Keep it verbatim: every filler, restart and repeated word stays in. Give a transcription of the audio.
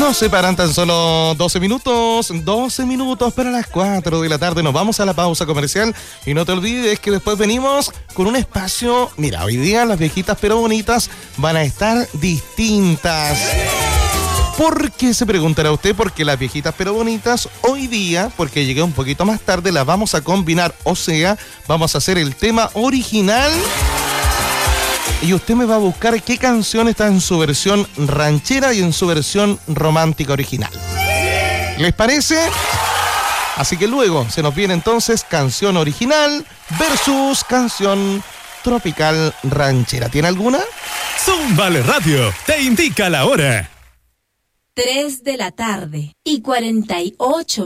Nos separan tan solo doce minutos, doce minutos para las cuatro de la tarde. Nos vamos a la pausa comercial y no te olvides que después venimos con un espacio. Mira, hoy día las viejitas pero bonitas van a estar distintas. ¿Por qué se preguntará usted? Porque las viejitas pero bonitas hoy día, porque llegué un poquito más tarde, las vamos a combinar. O sea, vamos a hacer el tema original y usted me va a buscar qué canción está en su versión ranchera y en su versión romántica original. ¿Les parece? Así que luego se nos viene entonces canción original versus canción tropical ranchera. ¿Tiene alguna? Zúmbale Radio te indica la hora. tres de la tarde y cuarenta y ocho